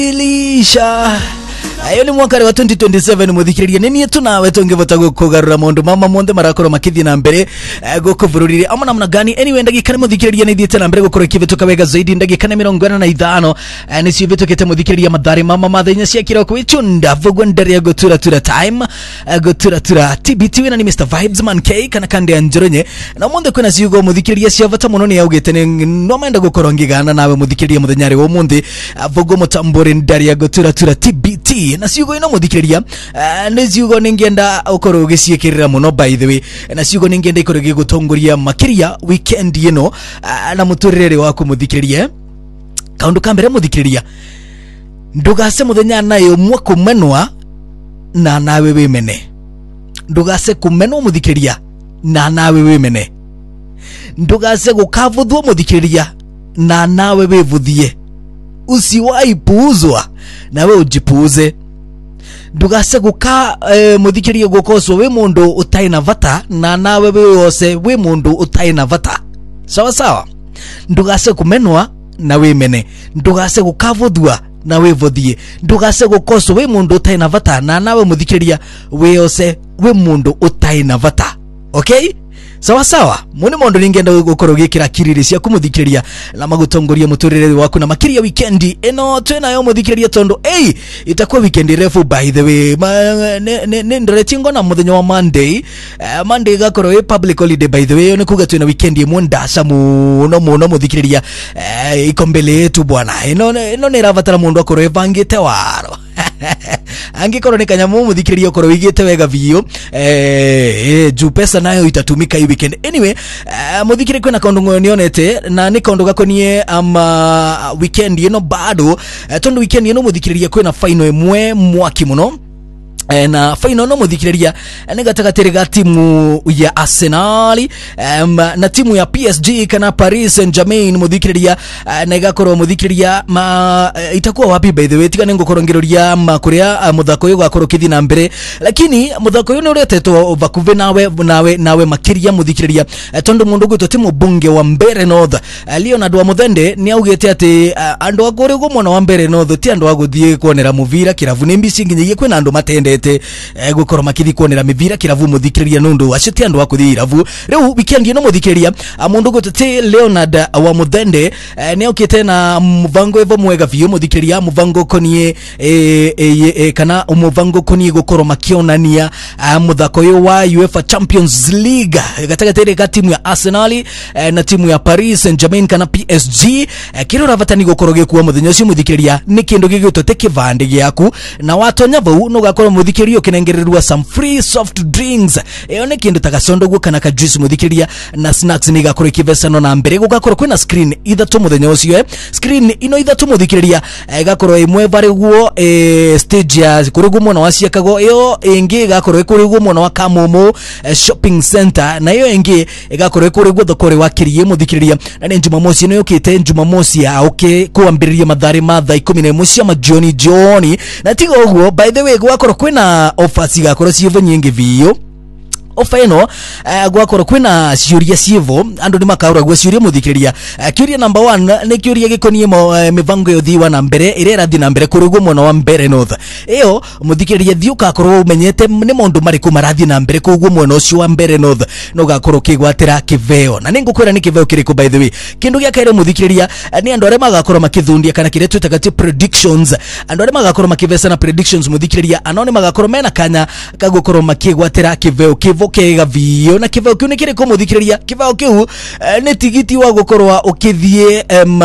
Ilisha ayo ni mwaka wa 2027 muthikiriria nini tunawe tungivota gukugarura mundu mama monde marakoro makithi na mbere gukuvururire ama namna gani anyway ndagikana muthikiriria ni thiete na mbere gukoro kivituka wega zaidi ndagikana 45 ni civitukite muthikiriria madhari mama mathenya cia kiroko ichunda vugwa ndari gutura time gutura TBT wina ni Mr Vibes Man K kana kande anjoronye na monde kwina ciugo muthikiriria cia vata muno ni yaugite ni no menda gukoro ngigana nawe muthikiriria muthenyari wo munthi vugwa mutamburi ndari gutura TBT na ciugo ino muthikiriria ni ciugo ningienda ukoro giciikirira muno by the way na ciugo ningienda ikoro gigutongoria makiria weekend ino na muturire waku muthikiriria kaundu kambere muthikiriria ndugase muthenya nayo mwe kumenwa na nawe wimene ndugase kumenwa muthikiriria na nawe wimene ndugase gukavuthwo muthikiriria na nawe wivuthie usiwaipuuzwa nawe ujipuuze ndugase guka muthikiriria gukoswo we mundu utaina vata na nawe wose we mundu utaina vata sawa sawa ndugase kumenwa na wimene ndugase gukavuthwa na wivuthie ndugase gukoswo we mundu utaina vata na nawe muthikiriria we yose we mundu utaina vata okay sawa sawa mune mondo ningenda gukoro gikira kiriri cia kumuthikiriria na magutongoria muturire waku na makiria weekend eno twena yo muthikiriria tondo itakuwa weekend refu by the way ne ndretingo na muthenya wa Monday gakoro public holiday by the way ne kuga twena weekend imwe ndasa muno muthikiriria ikombele yetu bwana eno ne ravatara mundu akoro evangite waro angikoro ni kanyamu muthikiriria okoro wigite wega biyo juu pesa nayo itatumika hii weekend anyway muthikiriria kwena kaundu nionete na ni kaundu gakonie weekend ino bado tondo weekend ino muthikiriria kwena final imwe mwaki muno na final no muthikiriria ni gatagatiri ga timu ya Arsenal na timu ya PSG kana Paris Saint-Germain muthikiriria na igakoro muthikiriria itakuwa wapi by the way tika nengo korongeroria kuria muthako yo gakoro kithi na mbere lakini muthako yo ni uretetwo vakuve nawe makiria muthikiriria tondo mundu gwito timu bunge wa Mbere North Leonard wa Muthende ni augete ati andu agore go mwana wa Mbere North ti andu aguthie kuonera muvira kiravu ni mbisi nginye kwena andu matende gukoro makithi kuonera mivira kiravu muthikiriria nundu aciti andu akuthi iravu riu weekend ino muthikiriria mundu gutete Leonard wa Muthende ni okite na muvango evo mwega vio muthikiriria muvango konie kana muvango konie gukoro makionania muthako yo wa UEFA Champions League gatagatiri ka timu ya Arsenal na timu ya Paris Saint-Germain kana PSG kirora vatani gukoro gikuwa muthenya ucio muthikiriria ni kindu gigitote kivande giaku na watonya vau no gakoro muthikiririo kinengererwa some free soft drinks ne kindu tagacondo guo kana ka juice muthikiriria na snacks ni gakoro ikivesano na mbere gukakoro kwina screen ithatu muthenya ucio screen ino ithatu muthikiriria gakoro imwe vari guo stage ya kurugu mwana waciakago iyo ingi gakoro ikurugu mwana wa Kamomo shopping center na iyo ingi gakoro ikurugu thokore wa Kirie muthikiriria na ni Jumamosi no yokite Jumamosi ya okay kuambiriria madhari matha 11 cia majioni na tigo uguo by the way gwakoro kwina offers gakoro civo nyingi vio ofeno gwakoro kwina ciuria civo andu ni makaura gwa ciuria muthikiriria kiuria number 1 ni kiuria gikonie mivango yo thiwa na mbere irera thi na mbere kurugo mwana wa Mbere North iyo muthikiriria thiuka korwo umenyete ni mundu mariku marathi na mbere kuguo mwana ucio wa Mbere North no gakorwo kigwatira kiveo na ningukwira ni kiveo kiriku by the way kindu gya kaire muthikiriria ni andu are magakorwo makithundia kana kire twitagati predictions andu are magakorwo makivesana predictions muthikiriria anone magakorwo mena kanya kagukorwo makigwatira kiveo kega vio na kivao kiu nikire ko muthikiriria kivao kiu ni tigiti wa gukorwa ukithie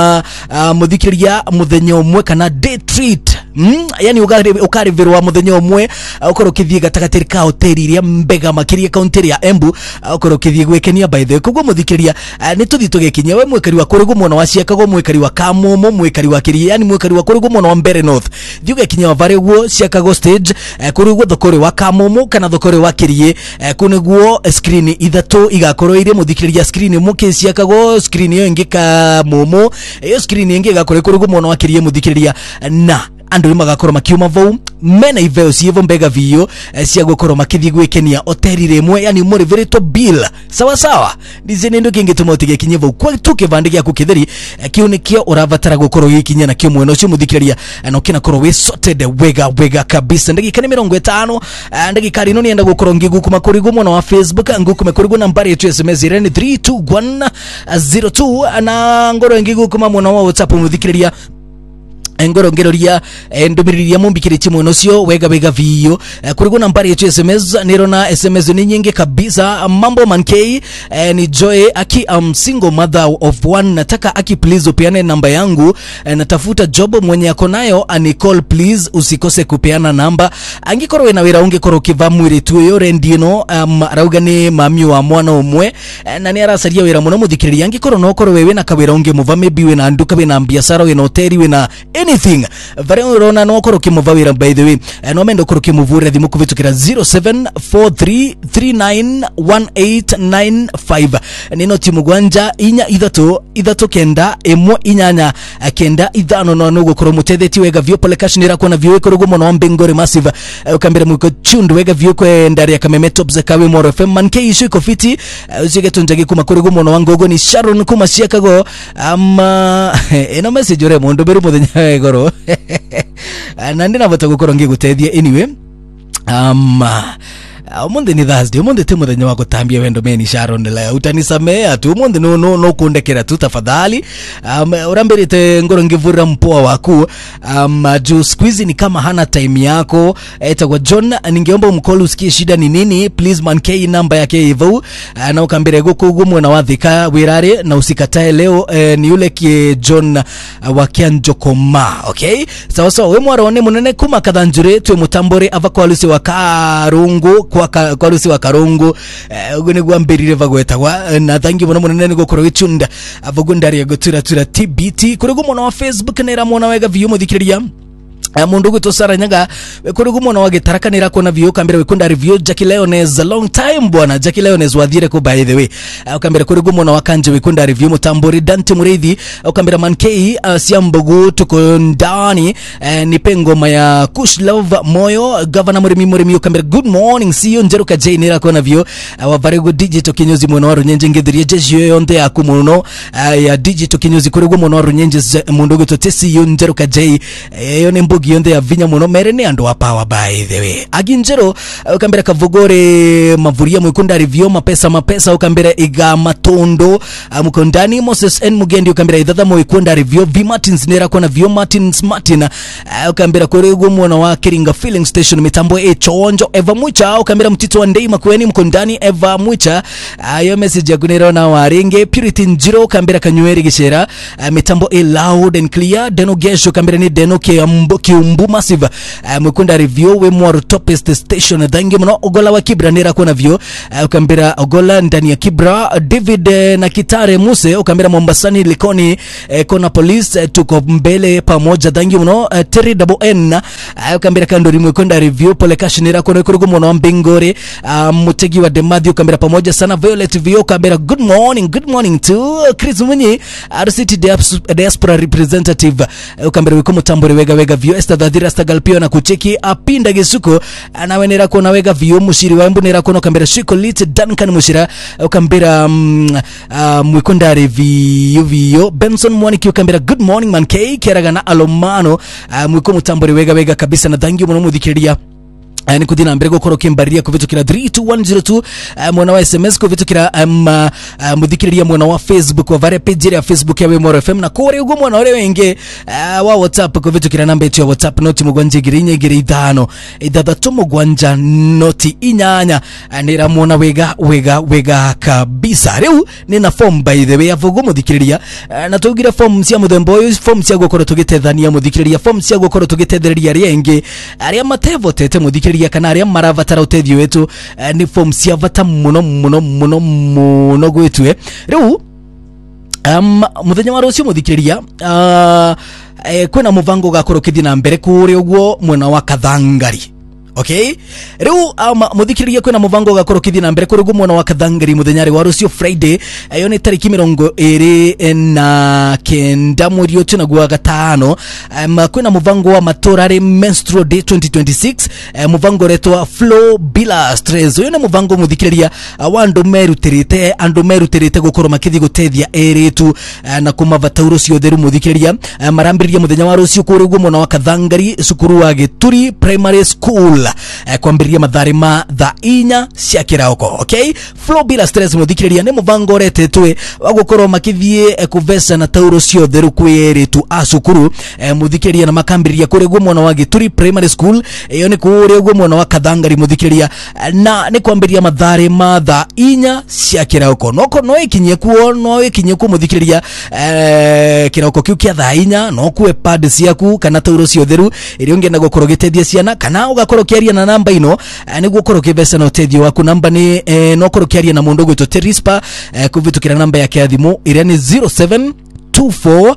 muthikiriria muthenya umwe kana day treat yani ukarivirwa muthenya umwe ukoro kithie gatagatiri ka hoteli iria mbega makiria county ya Embu ukoro kithie gwekenia by the way kugo muthikiriria ni tuthi tugekinya we mwekari wa kurugu mwana wa ciakago mwekari wa Kamomo mwekari wa Kiria yani mwekari wa kurugu mwana wa Mbere North thiugekinya vare guo ciakago stage kurugu thokore wa Kamomo kana thokore wa Kirie kuniguo screen ithatu igakorwo ire muthikiriria screen muke ciakago screen yo ingika Momo iyo screen ingi igakorwo kurugu mwana wa Kirie muthikiriria na andu magakorwo makiuma vau mena iveo sievo mbega vio cia gukoro makithi gwikenia hoteli remwe yani muri virito bill sawa sawa ndizene ndo kingituma utige kinyevo kwa tu kivande gya kukitheri kiunikio uravatara gukoro yikinya na kio mweno cio muthikiriria no kina koro we sorted wega kabisa ndagika ni 50 ndagika rino nienda gukoro ngigukuma kurigu mwana wa Facebook ngukume kurigu nambari yetu SMS 32102 na ngoro ngigukuma mwana wa WhatsApp muthikiriria engoro ngeroria ndomiriria mumbikire chimo nosio wega vio kurigo nambari yetu SMS nirona SMS ni nyingi kabisa mambo mankei ni Joy aki single mother of one nataka aki please upeane namba yangu natafuta job mwenye ako nayo ani call please usikose kupeana namba angikoro we na wira ungikoro kivamwire tu yo rendino rauga ni mami wa mwana umwe na ni arasaria wira muno muthikiriria angikoro no koro wewe na kawira unge muvame biwe na nduka we na biashara we na hoteli we na anything vare urona no koro kimuvawira by the way no mendo koro kimuvura thimu kuvitukira 0743391895 nino timu gwanja inya ithatu kenda emwe inyanya kenda ithano no no gukoro mutetheti wega vyo pole cash nira kona vyo ikoro gumo no mbengore massive ukambira mwiko chundu wega vyo kwe ndari ya kameme top za kawe Moro FM manke ishu iko fiti usige tunjagi kuma koro gumo no wangogo ni Sharon kuma siakago eno message ore mondo beru muthenya egoro nandi nabota gukoro ngigutethia anyway umunde ni Thursday umunde te muthenya wa gutambia wendo meni Sharon la utanisamea tu umunde no kundekera tu tafadhali urambirite ngoro ngivura mpoa waku juu squeeze ni kama hana time yako etagwa John ningeomba umcall usikie shida ni nini please man k namba yake hivyo na ukambire guku mwana wathika wirare na usikatae leo ni yule ki John wa Kianjokoma okay sawa we mwarone munene kuma kathanjure twe mutambore ava kwa lusi wa Karungu kwa lusi wa Karungu ugune gwambirire vagwetagwa na thangi muno munene gukoro wicunda avagundari gutura TBT kuri gumo na Facebook nera mona wega vyo muthikiriria mundu gutosara nyaga kuri gumo na wagitarakanira kona vyo kambira wikunda review Jackie Leones a long time bwana Jackie Leones wathire ko by the way ukambira kuri gumo na wakanje wikunda review mutambori Dante Mureithi ukambira mankei siambugu tuko ndani ni pengo ya Kush Love Moyo Governor Murimi ukambira good morning see you Njeruka J nira kona vyo wa very good digital kinyozi mwana waru nyenje ngithirie jeje yonde akumuno ya digital kinyozi kuri gumo na waru nyenje mundu gutotesi you Njeruka J yo ne mbugi yonde ya vinya muno merene ando wa power by the way aginjero ukambira kavugore mavuria mwikunda review mapesa ukambira iga matondo mukondani Moses N Mugendi ukambira idhatha mwikunda review V Martins nera kona view Martins Martin ukambira kore gumo na wa Kiringa filling station mitambo chonjo Eva Mucha ukambira mtito wa Ndei Makweni mkondani Eva Mucha yo message ya gunero na waringe Purity Njiro ukambira Kanyweri Gishera mitambo loud and clear Deno Gesho ukambira ni Deno Kiumbu massive mwikunda review we mwaru topest station thangi mno Ogola wa Kibra nera kona view ukambira Ogola ndani ya Kibra David na Kitare Muse ukambira Mombasani Likoni kona police tuko mbele pamoja thangi mno Terry N ukambira Kandori mwikunda review pole cash nera kona kurugu mno Mbingore Mutegi wa Demadhi ukambira pamoja sana Violet Vio ukambira good morning to Chris Munyi RCT Diaspora representative ukambira wikomo tambore wega vio Esther Dhadhira Stagalpio na kucheki apinda Gesuko anawenera kona wega vio mushiri wa mbunera kona ukambira Shiko Lit Duncan mushira ukambira mwikunda review Benson Mwaniki ukambira good morning man K Keragana Alomano mwikomo tambore wega kabisa na thank you mno muthikiriria ni kudina mbere gukoro kimbaria kuvitukira 32102 mwana wa SMS kuvitukira muthikiriria mwana wa Facebook wa vare page ya Facebook ya Moro FM na kore ugo mwana ore wenge wa WhatsApp kuvitukira namba yetu ya WhatsApp noti mugwanje girinye giri 5 ithathatu mugwanja noti inyanya nira mwana wega kabisa riu nina form by the way avugo muthikiriria na tugira form cia muthembo form cia gukoro tugitethania muthikiriria form cia gukoro tugitethereria rienge aria matevo tete muthikiriria kana aria maravatara utethio wetu ni form cia vata muno gwetwe riu muthenya wa rucio muthikiriria kwena muvango gakoro kithina mbere kuri uguo mwena wa Kathangari okay riu muthikiriria kwina muvango gakoro kithi na mbere kuri gumwana wa Kathangari muthenyari wa rucio Friday ayo ni tariki 29 mweri ucio naguo gatano kwina muvango wa matorari menstrual day 2026 muvango retwa flow bila stress uyo ni muvango muthikiriria wa andu merutirite gukoro makithi gutethia eritu na kumavata urucio theru muthikiriria marambiriria muthenya wa rucio kuri gumwana wa Kathangari sukuru wa Gituri primary school kwambiria mathari ma tha inya cia kirauko. Okay, flow bila stress muthikiriria ni muvango retetwe wa gukoro makithie kuvesa na tauro cio theru kwiritu asukuru muthikiriria na makambiria kuri gumwana wa Gituri primary school iyo ni kuri gumwana wa Kathangari muthikiriria na ni kwambiria mathari ma tha inya cia kirauko no ikinye kuo muthikiriria kirauko kiu kia tha inya no kuwe pad ciaku kana tauro cio theru iri ungenda gukoro gitethia ciana kana ugakoro kiaria na namba ino niguo ukoro kivesa na utethio waku. Namba ni no ukoro kiaria na mundu gwitwo Terispa kuvitukira namba yake ya thimu iria ni 0724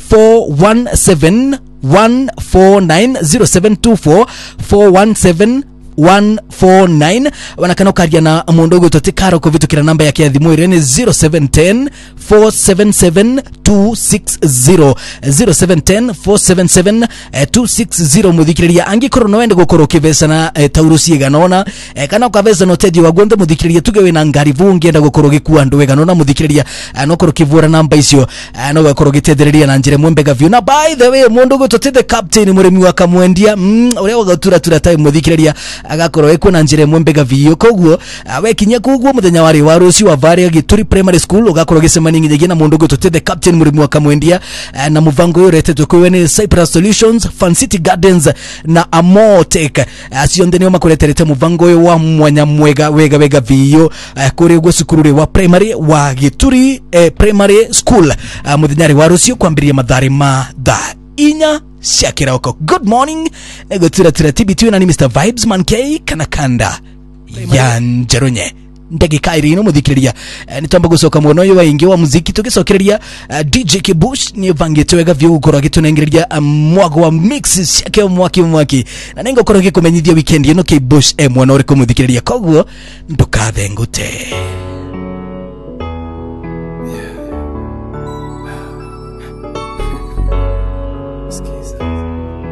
417 149 0724 417 149 wanakana ukaria na mundu gwitwo Tikaro kuvitukira namba yake ya thimu iria ni 0710 477 260 0710 477 260 muthikiriria angikoro no wende gukoro kivesa na tauro cieganona kana ukavesa no tethi wa gonde muthikiriria tuge wina ngari vungi enda gukoro gikua andu weganona muthikiriria no koro kivura namba icio no gukoro gitetheriria na njire mwembega view na by the way mundu gwitwo the captain murimi wa Kamwendia uria wagatura time muthikiriria agakoro eko na njire mwembega view koguo wekinya koguo muthenya wari wa rucio wa Varia Gituri primary school ugakoro gicemani nginya na mundu gwitwo the captain murimi wa Kamwendia na muvango yo retetwe kwe ni Cyprus Solutions, Fan City Gardens na Amotek asionde nio makoreterete muvango yo wa mwanya wega vio kuri gwo sukuru wa primary wa Gituri primary school muthenyari wa rucio kwambiria mathari ma tha inya cia kirauko. Good morning negotira TBT na ni Mr Vibes Man K kana kanda ya Njerunye ndagika irino muthikiriria nitamba gucoka muno yo waingi wa muziki tugicokereria DJ Kibush ni vangitwega vyo gukora gitunengereria mwago wa mix ciake mwaki na nengo koroge kumenyithia weekend ino Kibush mwana uri kumuthikiriria koguo ndukathengute.